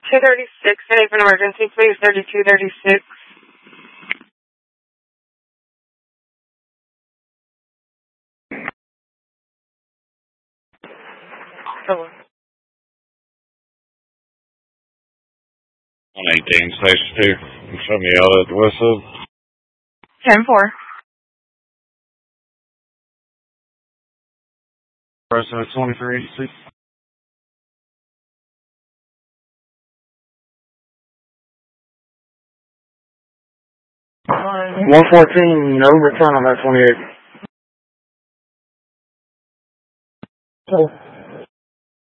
236, safe an emergency, please. 3236. Hello. 118, station 2. Show me out at the west side. 10-4. Press 2386. Alright. 114, no return on that 28.